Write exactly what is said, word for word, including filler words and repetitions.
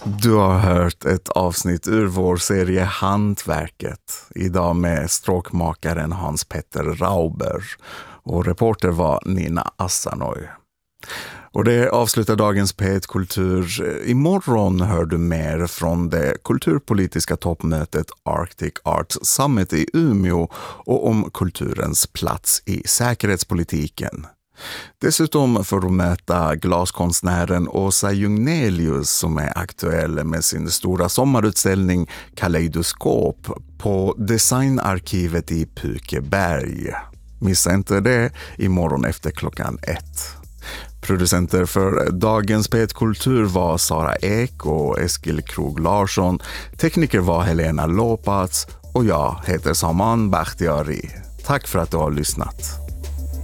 Du har hört ett avsnitt ur vår serie Hantverket. Idag med stråkmakaren Hans Petter Rauber. Och reporter var Nina Assanoy. Och det avslutar dagens P ett Kultur. Imorgon hör du mer från det kulturpolitiska toppmötet Arctic Arts Summit i Umeå och om kulturens plats i säkerhetspolitiken. Dessutom får du möta glaskonstnären Åsa Jungnelius som är aktuell med sin stora sommarutställning Kaleidoskop på Designarkivet i Pukeberg. Missa inte det imorgon efter klockan ett. Producenter för dagens P ett Kultur var Sara Ek och Eskil Krog Larsson. Tekniker var Helena Lopats och jag heter Saman Bakhtiari. Tack för att du har lyssnat.